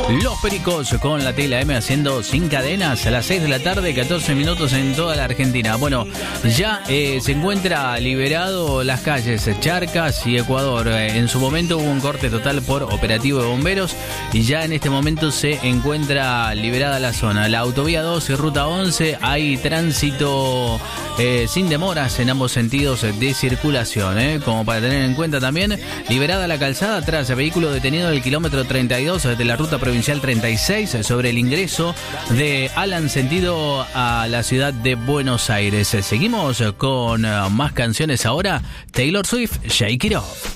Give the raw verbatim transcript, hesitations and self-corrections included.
Los Pericos con la T L M haciendo Sin Cadenas a las seis de la tarde, catorce minutos en toda la Argentina. Bueno, ya eh, se encuentra liberado las calles Charcas y Ecuador. Eh, en su momento hubo un corte total por operativo de bomberos y ya en este momento se encuentra liberada la zona. La autovía dos y ruta once, hay tránsito eh, sin demoras en ambos sentidos de circulación. Eh, como para tener en cuenta también, liberada la calzada tras el vehículo detenido en el kilómetro treinta y dos de la ruta provincial treinta y seis sobre el ingreso de Alan sentido a la ciudad de Buenos Aires. Seguimos con más canciones ahora. Taylor Swift, Shake It Off.